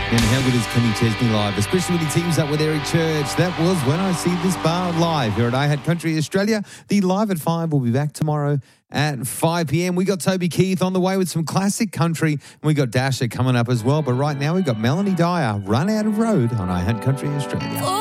And how good is Kenny Chesney live, especially when he teams up with Eric Church. That was When I See This Bar live here at I Had Country Australia. The Live at 5 will be back tomorrow at 5 p.m. We got Toby Keith on the way with some classic country. And we got Dasher coming up as well. But right now we got Melanie Dyer, Run Out of Road on I Had Country Australia.